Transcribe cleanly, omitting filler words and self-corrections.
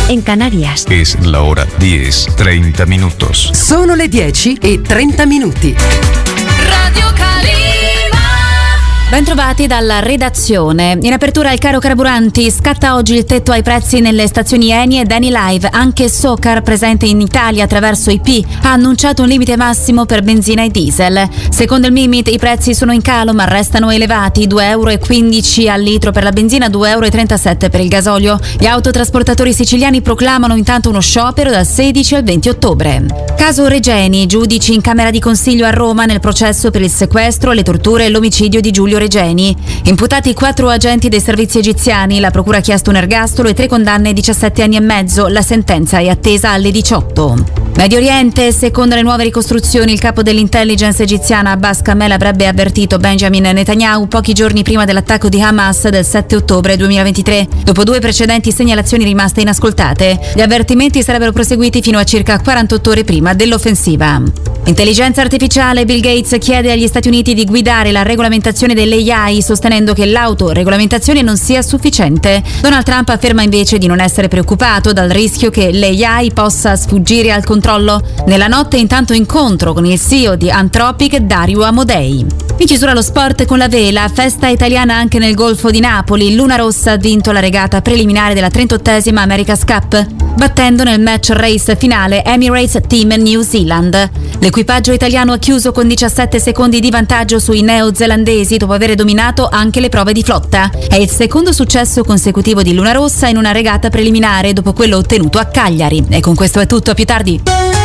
en Canarias. Es la hora 10:30 minutos. Sono le 10:30. Radio Calima. Bentrovati dalla redazione. In apertura il caro carburanti, scatta oggi il tetto ai prezzi nelle stazioni Eni ed Eni Live. Anche Socar, presente in Italia attraverso IP, ha annunciato un limite massimo per benzina e diesel. Secondo il Mimit i prezzi sono in calo ma restano elevati, €2,15 al litro per la benzina, €2,37 per il gasolio. Gli autotrasportatori siciliani proclamano intanto uno sciopero dal 16 al 20 ottobre. Caso Regeni, giudici in Camera di Consiglio a Roma nel processo per il sequestro, le torture e l'omicidio di Giulio Regeni. Imputati 4 agenti dei servizi egiziani, la procura ha chiesto un ergastolo e 3 condanne 17 anni e mezzo, la sentenza è attesa alle 18. Medio Oriente, secondo le nuove ricostruzioni, il capo dell'intelligence egiziana Abbas Kamel avrebbe avvertito Benjamin Netanyahu pochi giorni prima dell'attacco di Hamas del 7 ottobre 2023, dopo 2 precedenti segnalazioni rimaste inascoltate. Gli avvertimenti sarebbero proseguiti fino a circa 48 ore prima dell'offensiva. Intelligenza artificiale, Bill Gates chiede agli Stati Uniti di guidare la regolamentazione dell'AI, sostenendo che l'autoregolamentazione non sia sufficiente. Donald Trump afferma invece di non essere preoccupato dal rischio che l'AI possa sfuggire al controllo. Nella notte intanto incontro con il CEO di Anthropic, Dario Amodei. In chiusura lo sport con la vela, festa italiana anche nel Golfo di Napoli. Luna Rossa ha vinto la regata preliminare della 38esima America's Cup, battendo nel match race finale Emirates Team New Zealand. L'equipaggio italiano ha chiuso con 17 secondi di vantaggio sui neozelandesi dopo aver dominato anche le prove di flotta. È il secondo successo consecutivo di Luna Rossa in una regata preliminare dopo quello ottenuto a Cagliari. E con questo è tutto, a più tardi.